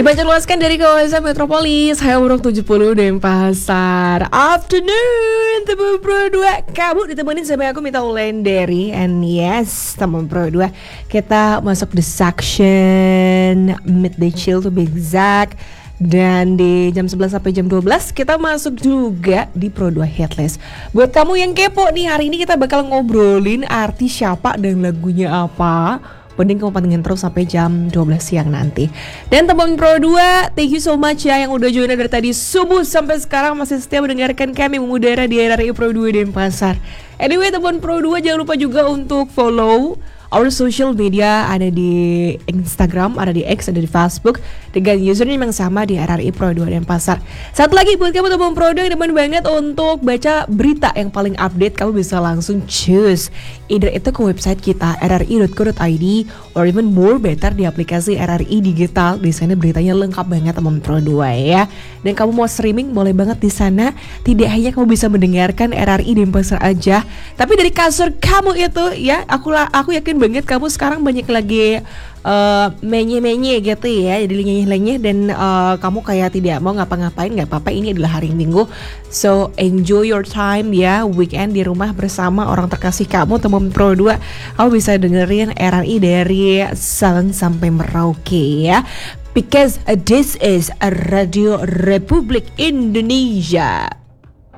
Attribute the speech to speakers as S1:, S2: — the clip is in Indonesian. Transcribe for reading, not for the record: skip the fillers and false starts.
S1: Banjar luaskan dari kawasan metropolis, saya umur 70 Denpasar. Afternoon, teman Pro 2. Kamu ditemenin sama aku Mita Wulandari. And yes, teman Pro 2, kita masuk the section midday chill to be exact. Dan di jam 11 sampai jam 12 kita masuk juga di Pro 2 Hitlist. Buat kamu yang kepo nih, hari ini kita bakal ngobrolin artis siapa dan lagunya apa. Mending kamu pantengin terus sampai jam 12 siang nanti. Dan teman Pro 2, thank you so much ya yang udah join dari tadi subuh sampai sekarang masih setia mendengarkan kami mengudara di RRI Pro 2 Denpasar. Anyway, teman Pro 2 jangan lupa juga untuk follow our social media, ada di Instagram, ada di X, ada di Facebook dengan username yang sama di RRI Pro 2 Denpasar. Satu lagi buat kamu teman Pro 2 yang demen banget untuk baca berita yang paling update, kamu bisa langsung choose either itu ke website kita rri.co.id or even more better di aplikasi RRI Digital. Di sana beritanya lengkap banget teman Pro 2 ya. Dan kamu mau streaming boleh banget di sana. Tidak hanya kamu bisa mendengarkan RRI Denpasar aja, tapi dari kasur kamu itu ya, aku yakin banget kamu sekarang banyak lagi menye-menye gitu ya, jadi lenyeh-lenyeh dan kamu kayak tidak mau ngapa-ngapain. Gak apa-apa, ini adalah hari Minggu, so enjoy your time ya, weekend di rumah bersama orang terkasih kamu teman Pro 2. Kamu bisa dengerin RRI dari Sabang sampai Merauke ya, because this is Radio Republik Indonesia.